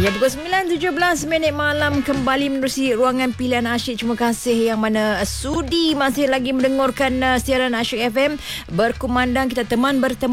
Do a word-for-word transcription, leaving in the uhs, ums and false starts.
Ya, pukul sembilan tujuh belas minit malam kembali menerusi ruangan pilihan Asyik. Terima kasih yang mana sudi masih lagi mendengarkan uh, siaran Asyik F M berkumandang. Kita teman bertemu